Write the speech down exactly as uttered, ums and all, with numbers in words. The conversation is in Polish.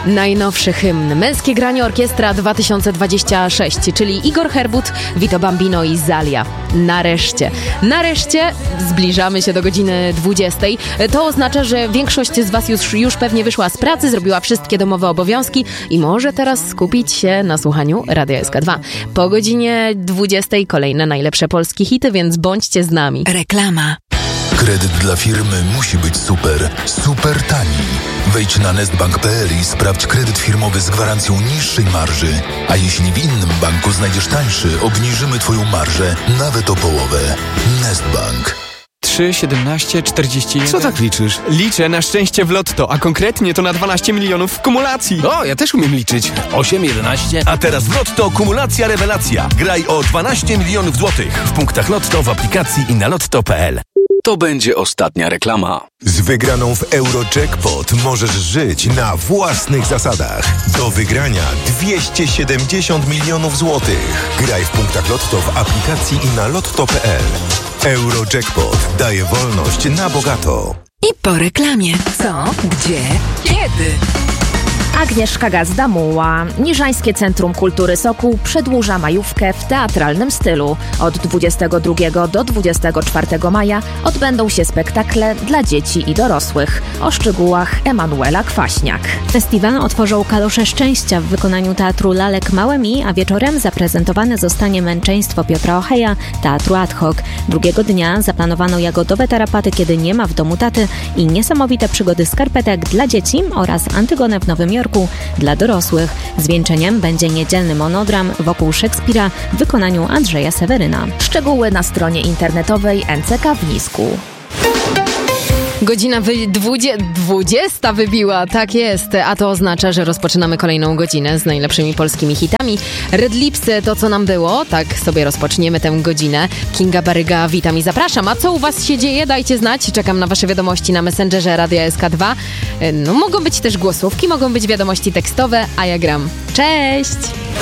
Najnowszy hymn Męskie Granie Orkiestra dwa tysiące dwudziesty szósty, czyli Igor Herbut, Vito Bambino i Zalia. Nareszcie, nareszcie zbliżamy się do godziny dwudziestej. To oznacza, że większość z Was już, już pewnie wyszła z pracy, zrobiła wszystkie domowe obowiązki i może teraz skupić się na słuchaniu Radia S K dwa. Po godzinie dwudziestej kolejne najlepsze polskie hity, więc bądźcie z nami. Reklama. Kredyt dla firmy musi być super, super tani. Wejdź na nestbank kropka p l i sprawdź kredyt firmowy z gwarancją niższej marży. A jeśli w innym banku znajdziesz tańszy, obniżymy Twoją marżę nawet o połowę. Nestbank. trzy, siedemnaście, czterdzieści jeden. Co tak liczysz? Liczę na szczęście w lotto, a konkretnie to na dwanaście milionów w kumulacji. O, ja też umiem liczyć. osiem, jedenaście. A teraz w Lotto kumulacja rewelacja. Graj o dwanaście milionów złotych w punktach Lotto, w aplikacji i na lotto kropka p l. To będzie ostatnia reklama. Z wygraną w Eurojackpot możesz żyć na własnych zasadach. Do wygrania dwieście siedemdziesiąt milionów złotych. Graj w punktach Lotto, w aplikacji i na lotto kropka p l. Eurojackpot daje wolność na bogato. I po reklamie. Co? Gdzie? Kiedy? Agnieszka Gazda-Muła. Niżańskie Centrum Kultury Sokół przedłuża majówkę w teatralnym stylu. Od dwudziestego drugiego do dwudziestego czwartego maja odbędą się spektakle dla dzieci i dorosłych. O szczegółach Emanuela Kwaśniak. Festiwal otworzą Kalosze Szczęścia w wykonaniu Teatru Lalek Małe Mi, a wieczorem zaprezentowane zostanie Męczeństwo Piotra Ocheja Teatru Ad Hoc. Drugiego dnia zaplanowano jagodowe tarapaty, kiedy nie ma w domu taty i niesamowite przygody skarpetek dla dzieci oraz Antygonę w Nowym Jorku dla dorosłych. Zwieńczeniem będzie niedzielny monodram wokół Szekspira w wykonaniu Andrzeja Seweryna. Szczegóły na stronie internetowej N C K w Nisku. Godzina wy... dwudzie... dwudziesta wybiła, tak jest, a to oznacza, że rozpoczynamy kolejną godzinę z najlepszymi polskimi hitami. Red Lipsy, to co nam było, tak sobie rozpoczniemy tę godzinę. Kinga Baryga, witam i zapraszam. A co u Was się dzieje? Dajcie znać, czekam na Wasze wiadomości na Messengerze Radia S K dwa. No mogą być też głosówki, mogą być wiadomości tekstowe, a ja gram. Cześć!